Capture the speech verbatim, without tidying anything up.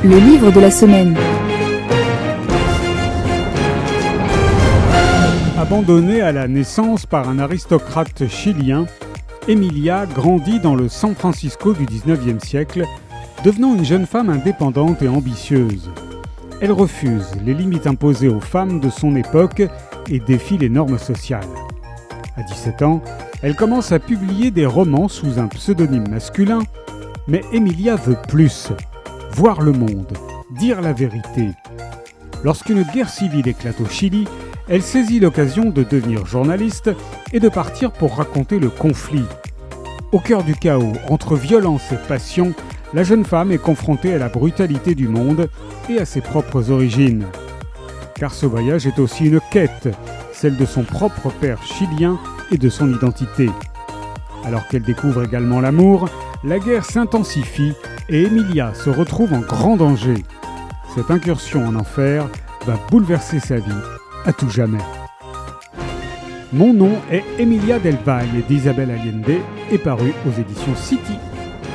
Le livre de la semaine. Abandonnée à la naissance par un aristocrate chilien, Emilia grandit dans le San Francisco du dix-neuvième siècle, devenant une jeune femme indépendante et ambitieuse. Elle refuse les limites imposées aux femmes de son époque et défie les normes sociales. À dix-sept ans, elle commence à publier des romans sous un pseudonyme masculin, mais Emilia veut plus, voir le monde, dire la vérité. Lorsqu'une guerre civile éclate au Chili, elle saisit l'occasion de devenir journaliste et de partir pour raconter le conflit. Au cœur du chaos, entre violence et passion, la jeune femme est confrontée à la brutalité du monde et à ses propres origines. Car ce voyage est aussi une quête, celle de son propre père chilien et de son identité. Alors qu'elle découvre également l'amour, la guerre s'intensifie et Emilia se retrouve en grand danger. Cette incursion en enfer va bouleverser sa vie à tout jamais. Mon nom est Emilia del Valle d'Isabel Allende et paru aux éditions City.